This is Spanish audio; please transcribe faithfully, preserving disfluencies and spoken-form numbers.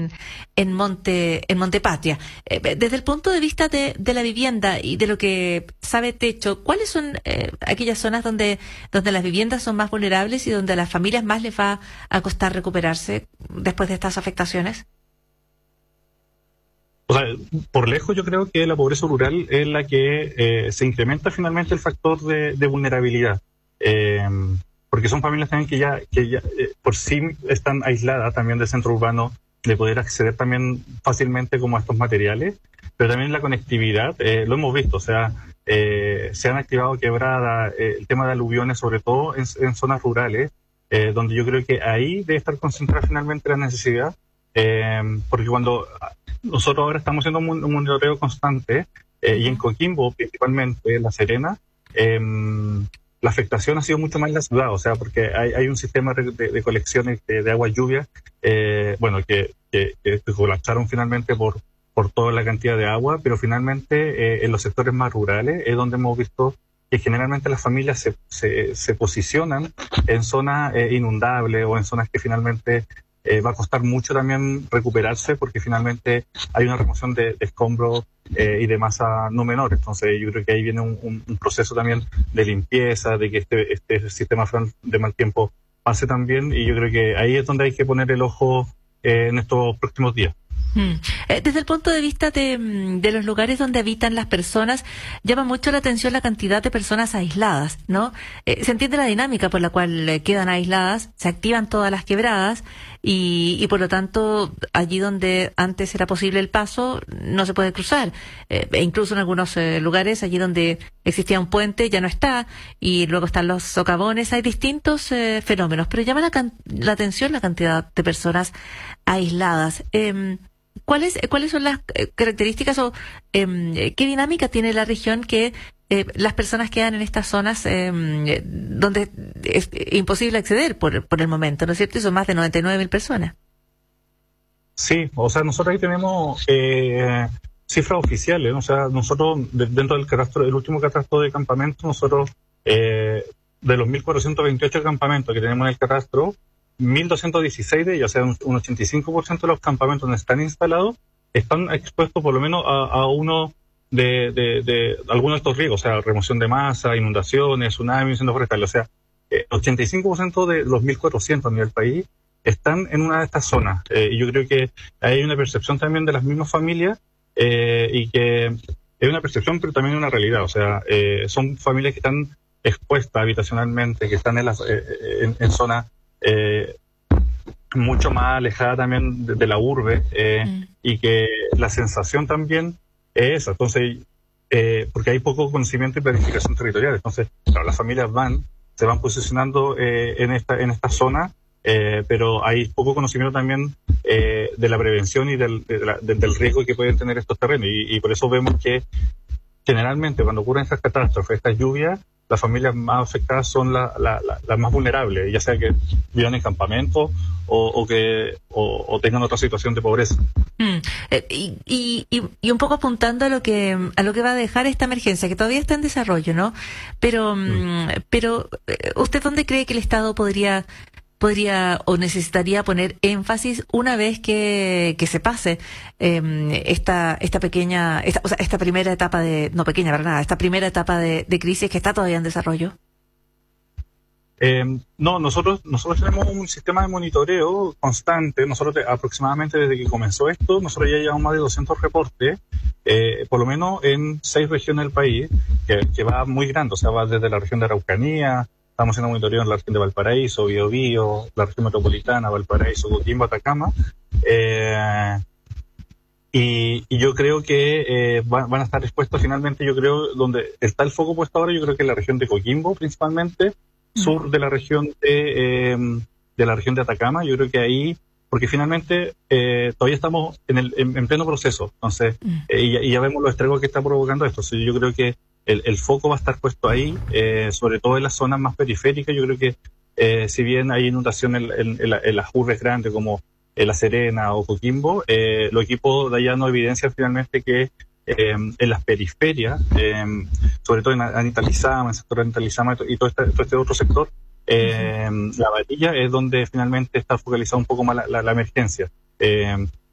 en, en Monte, en Montepatria. Eh, desde el punto de vista de, de la vivienda y de lo que sabe Techo, ¿cuáles son eh, aquellas zonas donde, donde las viviendas son más vulnerables y donde a las familias más les va a costar recuperarse después de estas afectaciones? O sea, por lejos yo creo que la pobreza rural es la que eh, se incrementa finalmente el factor de, de vulnerabilidad. Eh, porque son familias también que ya, que ya eh, por sí están aisladas también del centro urbano, de poder acceder también fácilmente como a estos materiales, pero también la conectividad, eh, lo hemos visto, o sea, eh, se han activado quebradas, eh, el tema de aluviones, sobre todo en, en zonas rurales, eh, donde yo creo que ahí debe estar concentrada finalmente la necesidad, eh, porque cuando nosotros ahora estamos haciendo un, un monitoreo constante, eh, y en Coquimbo, principalmente, en La Serena, eh, la afectación ha sido mucho más en la ciudad, o sea, porque hay, hay un sistema de, de, de colecciones de, de agua lluvia, eh, bueno, que, que, que colapsaron finalmente por, por toda la cantidad de agua, pero finalmente eh, en los sectores más rurales es donde hemos visto que generalmente las familias se, se, se posicionan en zonas eh, inundables o en zonas que finalmente Eh, va a costar mucho también recuperarse porque finalmente hay una remoción de, de escombros eh, y de masa no menor. Entonces yo creo que ahí viene un, un, un proceso también de limpieza, de que este, este sistema de mal tiempo pase también, y yo creo que ahí es donde hay que poner el ojo eh, en estos próximos días. Hmm. Eh, desde el punto de vista de, de los lugares donde habitan las personas, llama mucho la atención la cantidad de personas aisladas, ¿no? Eh, se entiende la dinámica por la cual eh, quedan aisladas, se activan todas las quebradas y, y por lo tanto allí donde antes era posible el paso no se puede cruzar. Eh, e incluso en algunos eh, lugares, allí donde existía un puente ya no está, y luego están los socavones. Hay distintos eh, fenómenos, pero llama la, can- la atención la cantidad de personas aisladas. Eh, ¿Cuáles, ¿Cuáles son las características o eh, qué dinámica tiene la región que eh, las personas quedan en estas zonas eh, donde es imposible acceder por, por el momento, ¿no es cierto? Y son más de noventa y nueve mil personas. Sí, o sea, nosotros ahí tenemos eh, cifras oficiales, ¿no? O sea, nosotros de, dentro del catastro, el último catastro de campamentos, nosotros eh, de los mil cuatrocientos veintiocho campamentos que tenemos en el catastro, mil doscientos dieciséis de ellos, o sea, un, un ochenta y cinco por ciento de los campamentos donde están instalados, están expuestos por lo menos a, a uno de, de, de algunos de estos riesgos, o sea, remoción de masa, inundaciones, tsunamis, incendios forestales. O sea, eh, ochenta y cinco por ciento de los mil cuatrocientos a nivel país están en una de estas zonas. Eh, y yo creo que hay una percepción también de las mismas familias, eh, y que es una percepción, pero también una realidad. O sea, eh, son familias que están expuestas habitacionalmente, que están en, las, eh, en, en zonas Eh, mucho más alejada también de, de la urbe, eh, mm. y que la sensación también es esa. Entonces, eh, porque hay poco conocimiento y planificación territorial. Entonces, claro, las familias van, se van posicionando eh, en esta en esta zona, eh, pero hay poco conocimiento también eh, de la prevención y del, de la, de, del riesgo que pueden tener estos terrenos. Y, y por eso vemos que generalmente cuando ocurren estas catástrofes, estas lluvias, las familias más afectadas son las la, la, la más vulnerables, ya sea que vivan en campamentos o, o que o, o tengan otra situación de pobreza. Mm. Eh, y, y, y un poco apuntando a lo que a lo que va a dejar esta emergencia, que todavía está en desarrollo, ¿no? Pero, mm. pero ¿usted dónde cree que el Estado podría podría o necesitaría poner énfasis una vez que, que se pase eh, esta esta pequeña, esta, o sea, esta primera etapa de, no pequeña para nada, esta primera etapa de, de crisis que está todavía en desarrollo? Eh, no, nosotros nosotros tenemos un sistema de monitoreo constante. Nosotros te, aproximadamente desde que comenzó esto, nosotros ya llevamos más de doscientos reportes, eh, por lo menos en seis regiones del país, que, que va muy grande, o sea, va desde la región de Araucanía. Estamos haciendo monitoreo en la región de Valparaíso, Biobío, la región metropolitana, Valparaíso, Coquimbo, Atacama. Eh, y, y yo creo que eh, van, van a estar expuestos finalmente, yo creo, donde está el foco puesto ahora, yo creo que en la región de Coquimbo principalmente, mm. sur de la región de, eh, de la región de Atacama. Yo creo que ahí, porque finalmente eh, todavía estamos en, el, en, en pleno proceso, entonces, mm. eh, y, y ya vemos los estragos que está provocando esto. Entonces, yo creo que El, el foco va a estar puesto ahí, eh, sobre todo en las zonas más periféricas. Yo creo que eh, si bien hay inundación en, en, en, la, en las urbes grandes como eh, La Serena o Coquimbo, eh, los equipos de allá no evidencian finalmente que eh, en las periferias, eh, sobre todo en Anita Lizama, en el sector de Anita Lizama y todo este, todo este otro sector, eh, uh-huh. la varilla es donde finalmente está focalizada un poco más la, la, la emergencia. Eh,